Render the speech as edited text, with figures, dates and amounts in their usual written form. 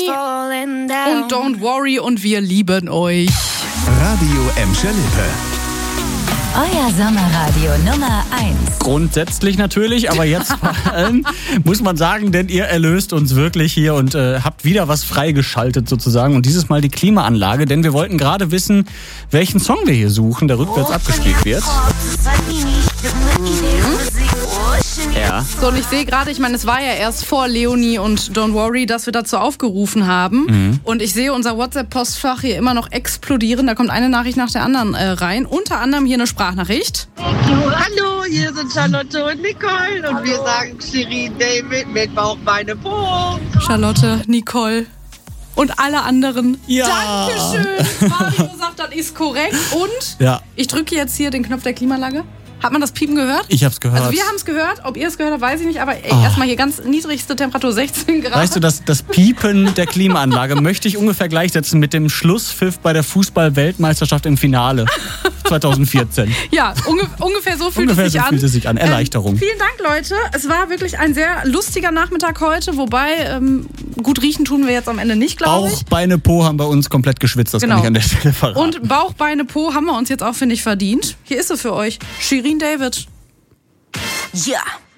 Und Don't Worry und wir lieben euch. Radio Emscher Lippe. Euer Sommerradio Nummer 1. Grundsätzlich natürlich, aber jetzt vor allem muss man sagen, denn ihr erlöst uns wirklich hier und habt wieder was freigeschaltet sozusagen. Und dieses Mal die Klimaanlage, denn wir wollten gerade wissen, welchen Song wir hier suchen, der rückwärts abgespielt wird. Ja. So, und ich sehe gerade, ich meine, es war ja erst vor Leonie und Don't Worry, dass wir dazu aufgerufen haben. Und ich sehe unser WhatsApp-Postfach hier immer noch explodieren. Da kommt eine Nachricht nach der anderen rein. Unter anderem hier eine Sprachnachricht. Hallo, hier sind Charlotte und Nicole und wir sagen Shirin David mit Bauch, Beine, Po. Charlotte, Nicole und alle anderen. Ja. Dankeschön. Mario sagt, das ist korrekt. Und ich drücke jetzt hier den Knopf der Klimaanlage. Hat man das Piepen gehört? Ich hab's gehört. Also wir haben es gehört. Ob ihr es gehört habt, weiß ich nicht. Aber erstmal hier ganz niedrigste Temperatur 16 Grad. Weißt du, das Piepen der Klimaanlage möchte ich ungefähr gleichsetzen mit dem Schlusspfiff bei der Fußball-Weltmeisterschaft im Finale 2014. Ja, ungefähr so fühlt es sich an. Erleichterung. Vielen Dank, Leute. Es war wirklich ein sehr lustiger Nachmittag heute. Wobei, gut riechen tun wir jetzt am Ende nicht, glaube ich. Bauch, Beine, Po haben bei uns komplett geschwitzt. Das kann ich an der Stelle verraten. Und Bauch, Beine, Po haben wir uns jetzt auch, finde ich, verdient. Hier ist sie für euch. Shirin David. Ja.